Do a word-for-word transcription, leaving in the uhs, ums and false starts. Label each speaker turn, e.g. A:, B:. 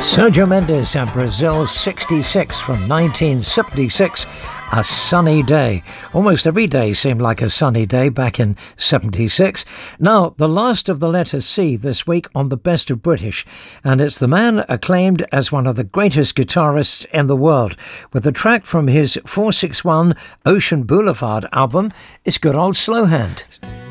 A: Sergio Mendes and Brazil sixty-six from nineteen seventy-six, A Sunny Day. Almost every day seemed like a sunny day back in seventy-six. Now, the last of the letter C this week on the Best of British, and it's the man acclaimed as one of the greatest guitarists in the world, with a track from his four six one Ocean Boulevard album. It's good old Slowhand.